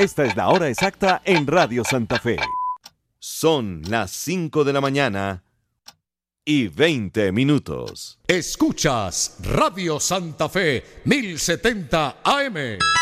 Esta es la hora exacta en Radio Santa Fe. Son las 5 de la mañana y 20 minutos. Escuchas Radio Santa Fe 1070 AM.